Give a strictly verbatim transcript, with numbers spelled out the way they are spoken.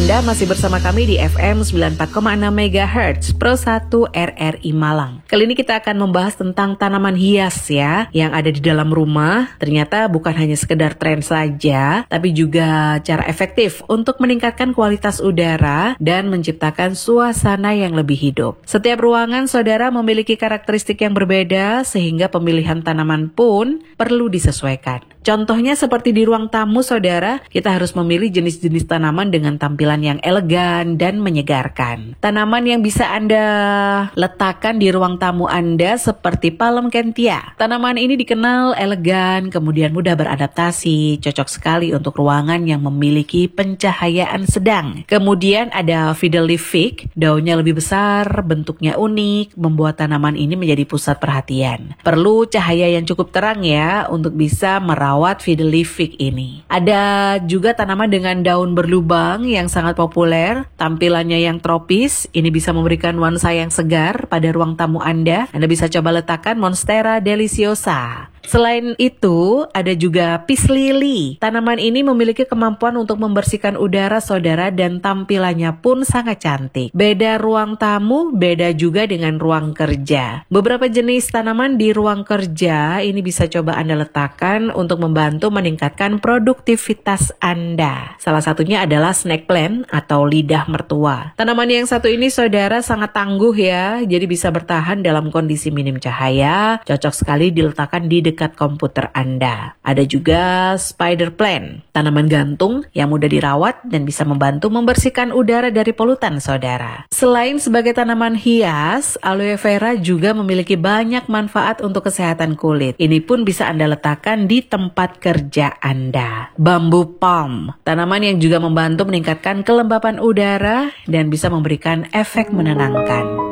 Anda masih bersama kami di F M sembilan puluh empat koma enam megahertz Pro satu R R I Malang. Kali ini kita akan membahas tentang tanaman hias ya, yang ada di dalam rumah. Ternyata bukan hanya sekedar tren saja, tapi juga cara efektif untuk meningkatkan kualitas udara dan menciptakan suasana yang lebih hidup. Setiap ruangan saudara memiliki karakteristik yang berbeda, sehingga pemilihan tanaman pun perlu disesuaikan. Contohnya seperti di ruang tamu saudara, kita harus memilih jenis-jenis tanaman dengan tampilan yang elegan dan menyegarkan. Tanaman yang bisa Anda letakkan di ruang tamu Anda seperti palem kentia. Tanaman ini dikenal elegan, kemudian mudah beradaptasi, cocok sekali untuk ruangan yang memiliki pencahayaan sedang. Kemudian ada fiddle leaf fig, daunnya lebih besar, bentuknya unik, membuat tanaman ini menjadi pusat perhatian. Perlu cahaya yang cukup terang ya untuk bisa merawat fiddle leaf fig ini. Ada juga tanaman dengan daun berlubang yang sangat populer, tampilannya yang tropis. Ini bisa memberikan nuansa yang segar pada ruang tamu Anda. Anda bisa coba letakkan Monstera deliciosa. Selain itu, ada juga peace lily. Tanaman ini memiliki kemampuan untuk membersihkan udara saudara dan tampilannya pun sangat cantik. Beda ruang tamu, beda juga dengan ruang kerja. Beberapa jenis tanaman di ruang kerja ini bisa coba Anda letakkan untuk membantu meningkatkan produktivitas Anda. Salah satunya adalah snake plant atau lidah mertua. Tanaman yang satu ini saudara sangat tangguh ya, jadi bisa bertahan dalam kondisi minim cahaya, cocok sekali diletakkan di dekat komputer Anda. Ada juga spider plant, tanaman gantung yang mudah dirawat dan bisa membantu membersihkan udara dari polutan saudara. Selain sebagai tanaman hias, aloe vera juga memiliki banyak manfaat untuk kesehatan kulit. Ini pun bisa Anda letakkan di tempat kerja Anda. Bambu palm, tanaman yang juga membantu meningkatkan kelembapan udara dan bisa memberikan efek menenangkan.